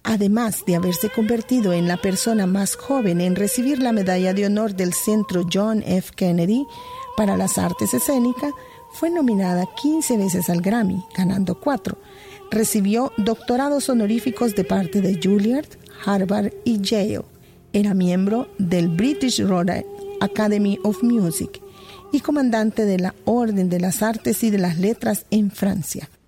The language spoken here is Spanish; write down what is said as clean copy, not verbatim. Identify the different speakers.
Speaker 1: Además de haberse convertido en la persona más joven en recibir la medalla de honor del Centro John F. Kennedy para las artes escénicas, fue nominada 15 veces al Grammy, ganando 4. Recibió doctorados honoríficos de parte de Juilliard, Harvard y Yale. Era miembro del British Royal Academy of Music y comandante de la Orden de las Artes y de las Letras en Francia.